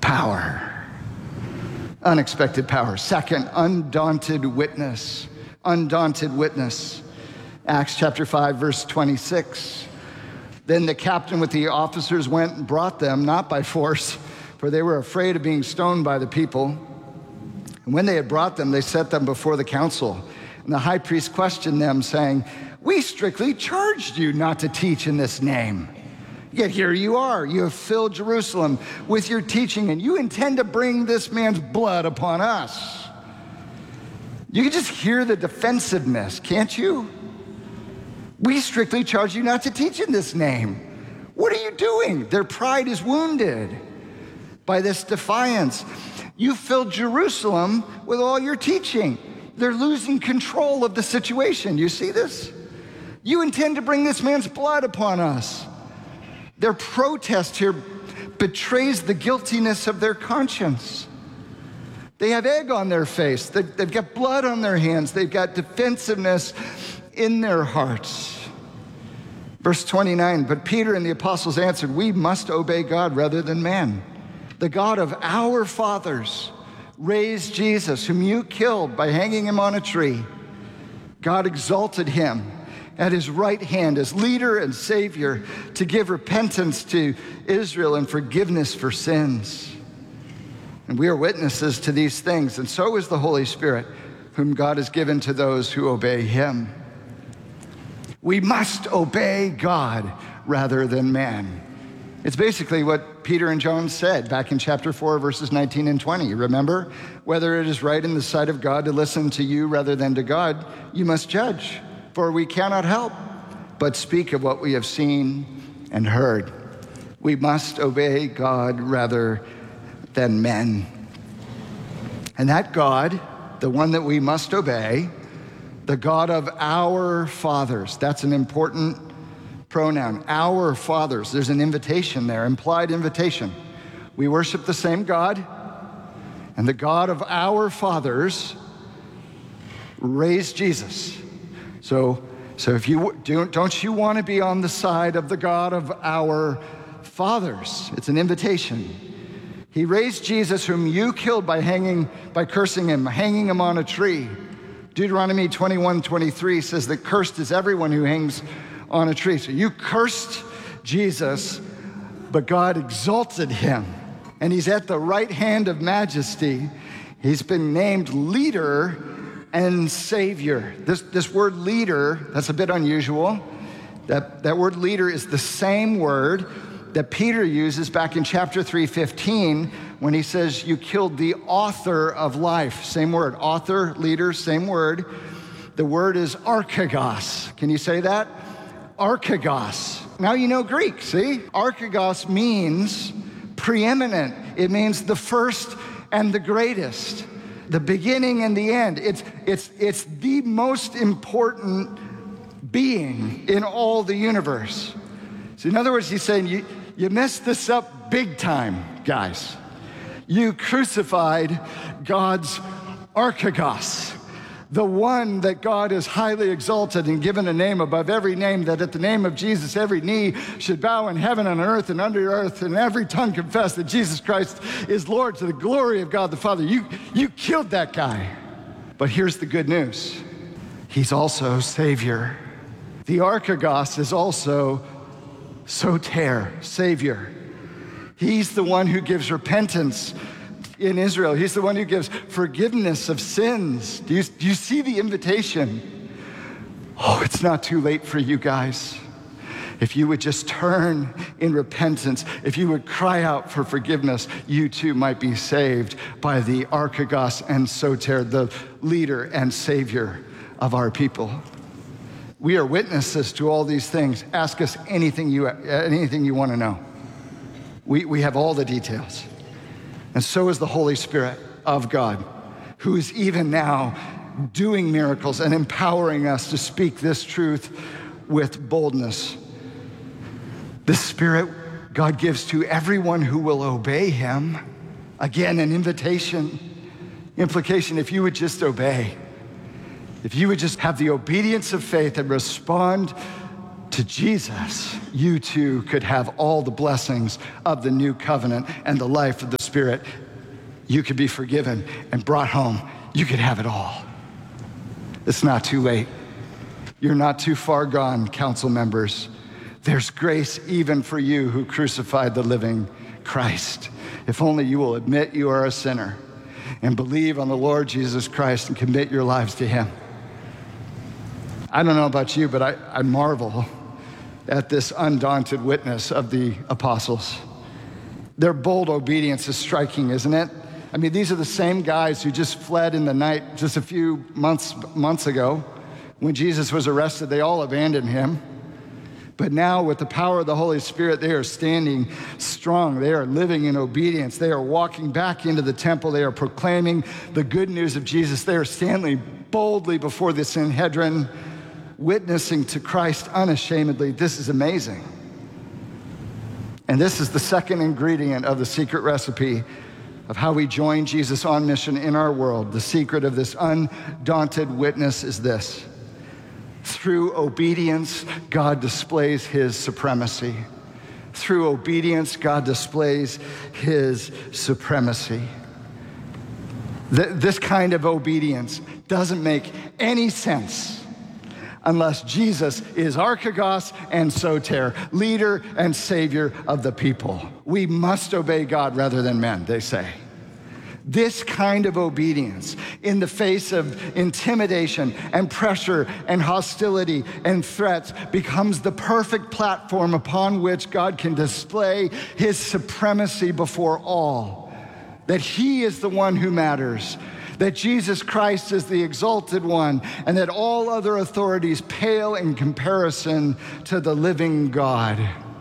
power. Unexpected power. Second, undaunted witness. Undaunted witness. Acts chapter 5, verse 26. Then the captain with the officers went and brought them, not by force, for they were afraid of being stoned by the people. And when they had brought them, they set them before the council. And the high priest questioned them, saying, "We strictly charged you not to teach in this name. Yet here you are. You have filled Jerusalem with your teaching, and you intend to bring this man's blood upon us." You can just hear the defensiveness, can't you? "We strictly charge you not to teach in this name." What are you doing? Their pride is wounded by this defiance. You filled Jerusalem with all your teaching. They're losing control of the situation. You see this? You intend to bring this man's blood upon us. Their protest here betrays the guiltiness of their conscience. They have egg on their face. They've got blood on their hands. They've got defensiveness in their hearts. Verse 29, but Peter and the apostles answered, "We must obey God rather than man. The God of our fathers raised Jesus, whom you killed by hanging him on a tree. God exalted him at his right hand as leader and savior to give repentance to Israel and forgiveness for sins. And we are witnesses to these things, and so is the Holy Spirit, whom God has given to those who obey him." We must obey God rather than man. It's basically what Peter and John said back in chapter 4, verses 19 and 20. Remember, whether it is right in the sight of God to listen to you rather than to God, you must judge. For we cannot help but speak of what we have seen and heard. We must obey God rather than men. And that God, the one that we must obey, the God of our fathers, that's an important pronoun, our fathers. There's an invitation there, implied invitation. We worship the same God, and the God of our fathers raised Jesus. So if you don't you want to be on the side of the God of our fathers? It's an invitation. He raised Jesus, whom you killed by cursing him, hanging him on a tree. Deuteronomy 21:23 says that cursed is everyone who hangs on a tree. So you cursed Jesus, but God exalted him, and he's at the right hand of majesty. He's been named leader and savior. This word leader, that's a bit unusual. That word leader is the same word that Peter uses back in chapter 3:15 when he says you killed the author of life. Same word, author, leader, same word. The word is archegos. Can you say that? Archegos. Now you know Greek, see? Archegos means preeminent. It means the first and the greatest, the beginning and the end. It's the most important being in all the universe. So in other words, he's saying, you messed this up big time, guys. You crucified God's archegos, the one that God has highly exalted and given a name above every name, that at the name of Jesus, every knee should bow in heaven and on earth and under the earth, and every tongue confess that Jesus Christ is Lord to the glory of God the Father. You killed that guy. But here's the good news. He's also Savior. The archegos is also soter, Savior. He's the one who gives repentance in Israel. He's the one who gives forgiveness of sins. Do you see the invitation? Oh, it's not too late for you guys. If you would just turn in repentance, if you would cry out for forgiveness, you too might be saved by the archegos and soter, the leader and savior of our people. We are witnesses to all these things. Ask us anything you want to know. We have all the details. And so is the Holy Spirit of God, who is even now doing miracles and empowering us to speak this truth with boldness. The Spirit God gives to everyone who will obey him. Again, an invitation, implication, if you would just obey. If you would just have the obedience of faith and respond to Jesus, you too could have all the blessings of the new covenant and the life of the Spirit, you could be forgiven and brought home. You could have it all. It's not too late. You're not too far gone, council members. There's grace even for you who crucified the living Christ. If only you will admit you are a sinner and believe on the Lord Jesus Christ and commit your lives to him. I don't know about you, but I marvel at this undaunted witness of the apostles. Their bold obedience is striking, isn't it? I mean, these are the same guys who just fled in the night just a few months ago. When Jesus was arrested, they all abandoned him. But now, with the power of the Holy Spirit, they are standing strong. They are living in obedience. They are walking back into the temple. They are proclaiming the good news of Jesus. They are standing boldly before the Sanhedrin, witnessing to Christ unashamedly. This is amazing. And this is the second ingredient of the secret recipe of how we join Jesus on mission in our world. The secret of this undaunted witness is this: through obedience, God displays his supremacy. Through obedience, God displays his supremacy. This kind of obedience doesn't make any sense unless Jesus is archegos and soter, leader and savior of the people. We must obey God rather than men, they say. This kind of obedience in the face of intimidation and pressure and hostility and threats becomes the perfect platform upon which God can display his supremacy before all. That he is the one who matters, that Jesus Christ is the exalted one, and that all other authorities pale in comparison to the living God.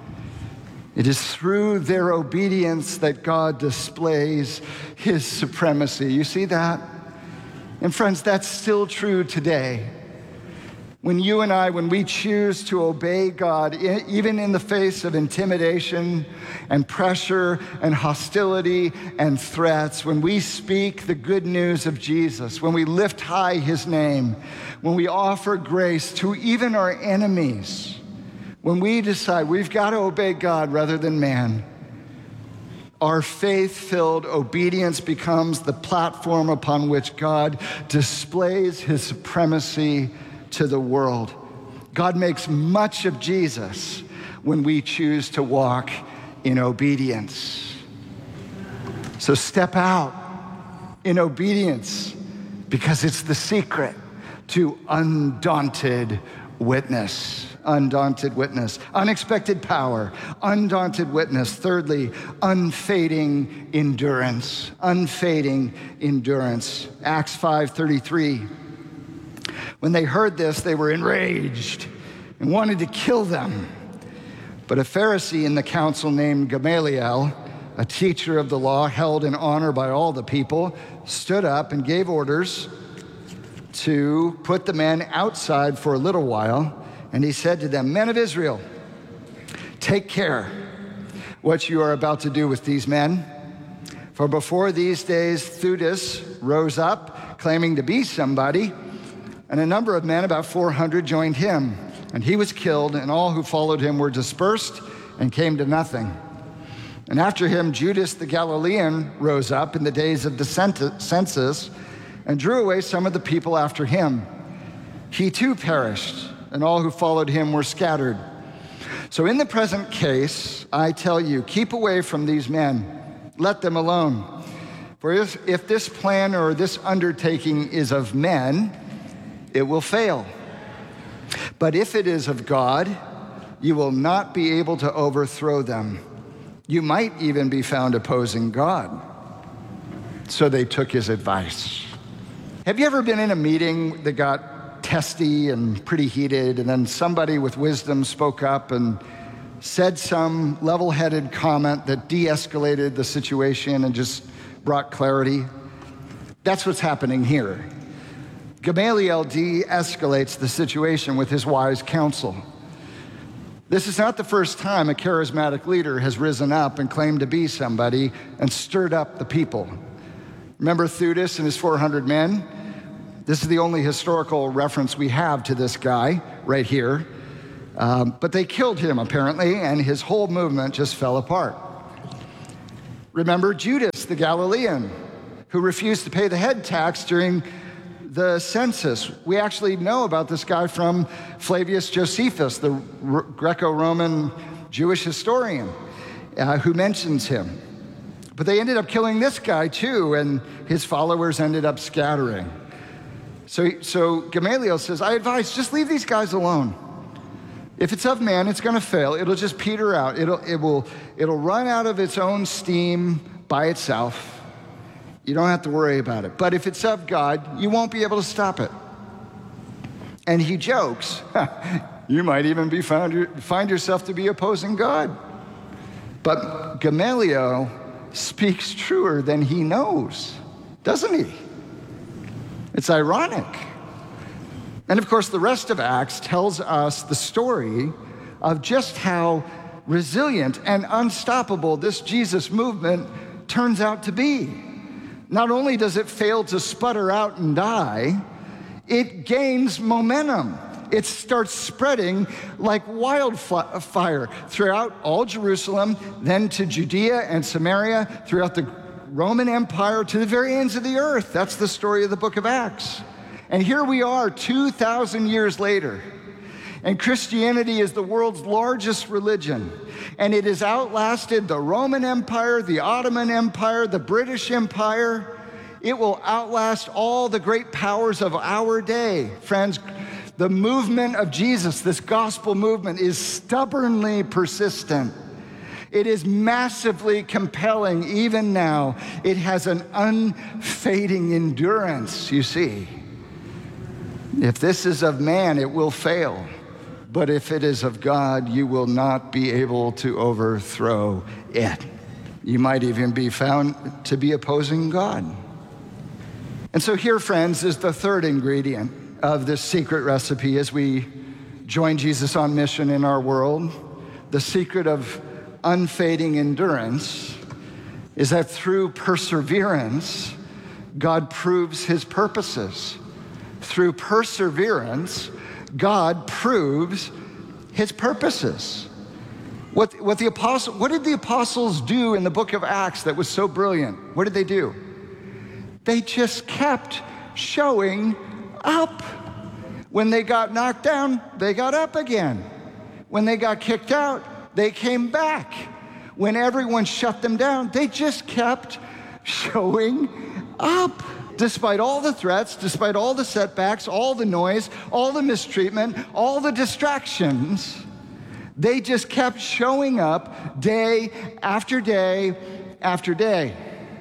It is through their obedience that God displays his supremacy. You see that? And friends, that's still true today. When you and I, when we choose to obey God, even in the face of intimidation and pressure and hostility and threats, when we speak the good news of Jesus, when we lift high his name, when we offer grace to even our enemies, when we decide we've got to obey God rather than man, our faith-filled obedience becomes the platform upon which God displays his supremacy to the world. God makes much of Jesus when we choose to walk in obedience. So step out in obedience, because it's the secret to undaunted witness. Undaunted witness. Unexpected power. Undaunted witness. Thirdly, unfading endurance. Unfading endurance. Acts 5:33. When they heard this, they were enraged and wanted to kill them. But a Pharisee in the council named Gamaliel, a teacher of the law held in honor by all the people, stood up and gave orders to put the men outside for a little while. And he said to them, "Men of Israel, take care what you are about to do with these men. For before these days, Theudas rose up, claiming to be somebody, and a number of men, about 400, joined him. And he was killed, and all who followed him were dispersed and came to nothing. And after him, Judas the Galilean rose up in the days of the census and drew away some of the people after him. He too perished, and all who followed him were scattered. So in the present case, I tell you, keep away from these men. Let them alone. For if this plan or this undertaking is of men, it will fail. But if it is of God, you will not be able to overthrow them. You might even be found opposing God." So they took his advice. Have you ever been in a meeting that got testy and pretty heated, and then somebody with wisdom spoke up and said some level-headed comment that de-escalated the situation and just brought clarity? That's what's happening here. Gamaliel de-escalates the situation with his wise counsel. This is not the first time a charismatic leader has risen up and claimed to be somebody and stirred up the people. Remember Theudas and his 400 men? This is the only historical reference we have to this guy right here. But they killed him, apparently, and his whole movement just fell apart. Remember Judas, the Galilean, who refused to pay the head tax during the census. We actually know about this guy from Flavius Josephus, the Greco-Roman Jewish historian, who mentions him. But they ended up killing this guy too, and his followers ended up scattering. So Gamaliel says, I advise, just leave these guys alone. If it's of man, it's going to fail. It'll just peter out. It'll run out of its own steam by itself. You don't have to worry about it. But if it's of God, you won't be able to stop it. And he jokes, you might even find yourself to be opposing God. But Gamaliel speaks truer than he knows, doesn't he? It's ironic. And of course, the rest of Acts tells us the story of just how resilient and unstoppable this Jesus movement turns out to be. Not only does it fail to sputter out and die, it gains momentum. It starts spreading like wildfire throughout all Jerusalem, then to Judea and Samaria, throughout the Roman Empire, to the very ends of the earth. That's the story of the book of Acts. And here we are 2,000 years later, and Christianity is the world's largest religion, and it has outlasted the Roman Empire, the Ottoman Empire, the British Empire. It will outlast all the great powers of our day. Friends, the movement of Jesus, this gospel movement, is stubbornly persistent. It is massively compelling even now. It has an unfading endurance, you see. If this is of man, it will fail. But if it is of God, you will not be able to overthrow it. You might even be found to be opposing God. And so here, friends, is the third ingredient of this secret recipe as we join Jesus on mission in our world. The secret of unfading endurance is that through perseverance, God proves his purposes. Through perseverance, God proves his purposes. What did the apostles do in the book of Acts that was so brilliant? What did they do? They just kept showing up. When they got knocked down, they got up again. When they got kicked out, they came back. When everyone shut them down, they just kept showing up. Despite all the threats, despite all the setbacks, all the noise, all the mistreatment, all the distractions, they just kept showing up day after day after day.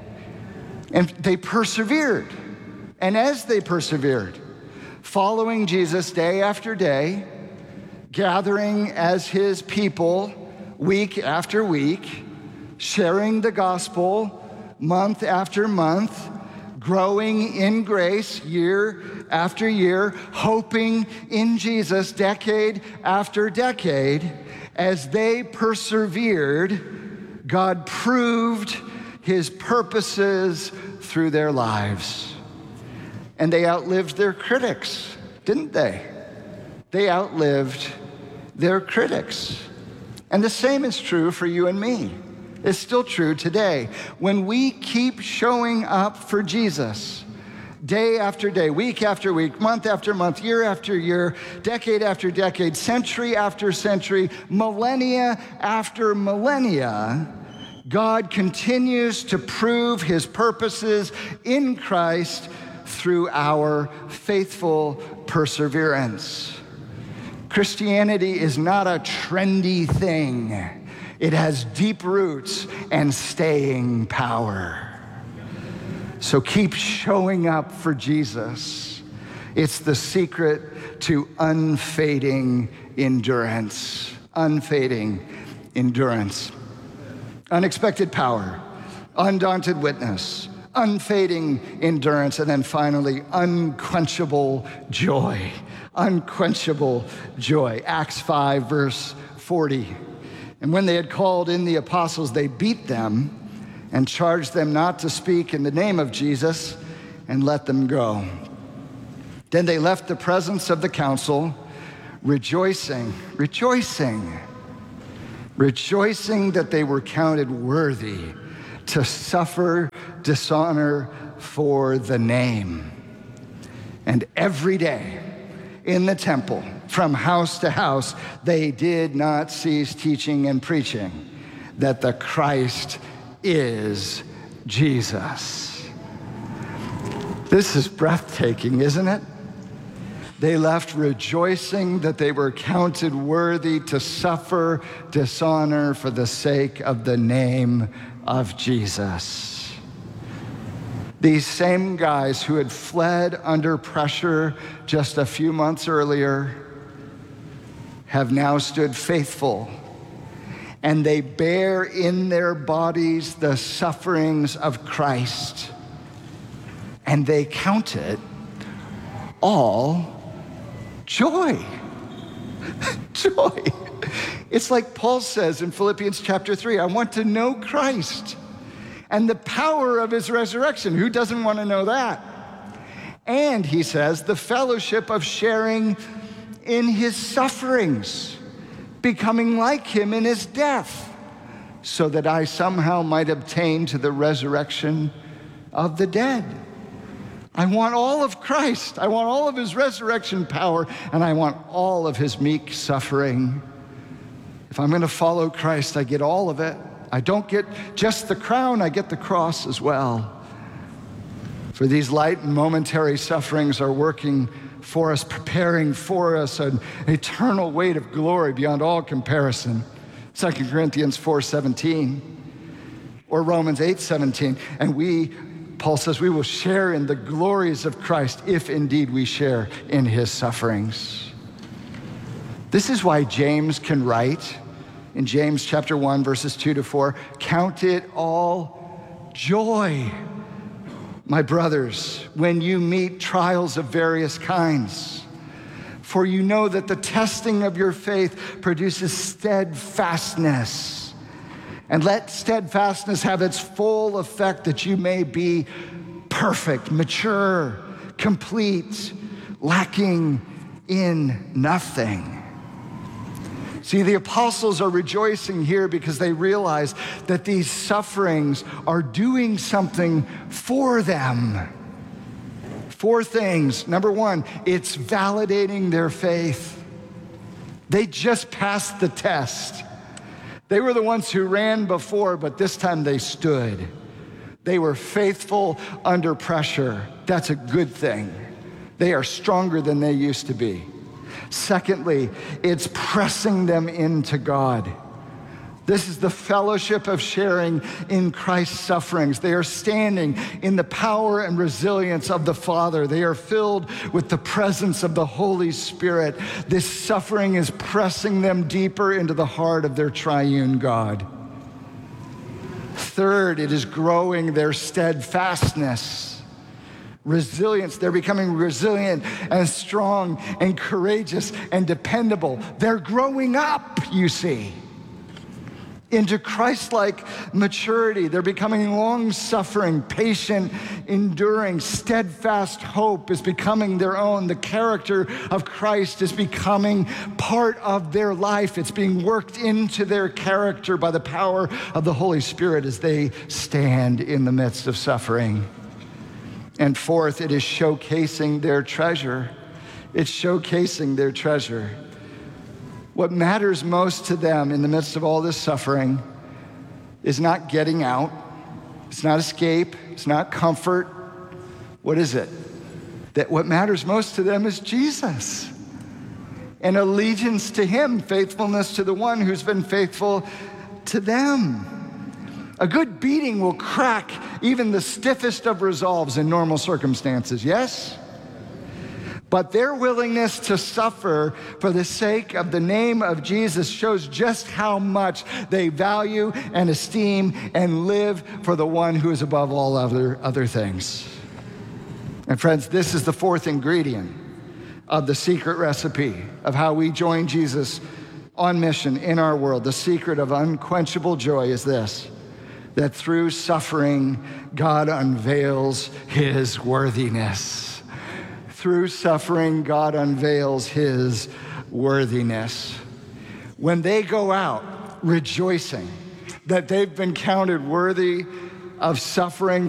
And they persevered. And as they persevered, following Jesus day after day, gathering as his people week after week, sharing the gospel month after month, growing in grace year after year, hoping in Jesus decade after decade, as they persevered, God proved his purposes through their lives. And they outlived their critics, didn't they? They outlived their critics. And the same is true for you and me. It's still true today. When we keep showing up for Jesus, day after day, week after week, month after month, year after year, decade after decade, century after century, millennia after millennia, God continues to prove his purposes in Christ through our faithful perseverance. Christianity is not a trendy thing. It has deep roots and staying power. So keep showing up for Jesus. It's the secret to unfading endurance. Unfading endurance. Unexpected power, undaunted witness, unfading endurance, and then finally, unquenchable joy. Unquenchable joy. Acts 5, verse 40. And when they had called in the apostles, they beat them and charged them not to speak in the name of Jesus and let them go. Then they left the presence of the council, rejoicing that they were counted worthy to suffer dishonor for the name. And every day in the temple, from house to house, they did not cease teaching and preaching that the Christ is Jesus. This is breathtaking, isn't it? They left rejoicing that they were counted worthy to suffer dishonor for the sake of the name of Jesus. These same guys who had fled under pressure just a few months earlier have now stood faithful, and they bear in their bodies the sufferings of Christ, and they count it all joy. Joy. It's like Paul says in Philippians chapter 3, I want to know Christ and the power of his resurrection. Who doesn't want to know that? And he says, the fellowship of sharing in his sufferings, becoming like him in his death, so that I somehow might obtain to the resurrection of the dead. I want all of Christ. I want all of his resurrection power, and I want all of his meek suffering. If I'm going to follow Christ, I get all of it. I don't get just the crown, I get the cross as well. For these light and momentary sufferings are working for us, preparing for us an eternal weight of glory beyond all comparison. 2 Corinthians 4:17 or Romans 8:17. And Paul says, we will share in the glories of Christ if indeed we share in his sufferings. This is why James can write in James chapter 1, verses 2-4, count it all joy, my brothers, when you meet trials of various kinds. For you know that the testing of your faith produces steadfastness. And let steadfastness have its full effect, that you may be perfect, mature, complete, lacking in nothing. See, the apostles are rejoicing here because they realize that these sufferings are doing something for them. 4 things. Number 1, it's validating their faith. They just passed the test. They were the ones who ran before, but this time they stood. They were faithful under pressure. That's a good thing. They are stronger than they used to be. Secondly, it's pressing them into God. This is the fellowship of sharing in Christ's sufferings. They are standing in the power and resilience of the Father. They are filled with the presence of the Holy Spirit. This suffering is pressing them deeper into the heart of their triune God. Third, it is growing their steadfastness. Resilience, they're becoming resilient and strong and courageous and dependable. They're growing up, you see, into Christ-like maturity. They're becoming long-suffering, patient, enduring, steadfast hope is becoming their own. The character of Christ is becoming part of their life. It's being worked into their character by the power of the Holy Spirit as they stand in the midst of suffering. And fourth, it is showcasing their treasure. It's showcasing their treasure. What matters most to them in the midst of all this suffering is not getting out. It's not escape. It's not comfort. What is it? That what matters most to them is Jesus. And allegiance to him, faithfulness to the one who's been faithful to them. A good beating will crack even the stiffest of resolves in normal circumstances, yes? But their willingness to suffer for the sake of the name of Jesus shows just how much they value and esteem and live for the one who is above all other things. And friends, this is the fourth ingredient of the secret recipe of how we join Jesus on mission in our world. The secret of unquenchable joy is this: that through suffering, God unveils his worthiness. Through suffering, God unveils his worthiness. When they go out rejoicing that they've been counted worthy of suffering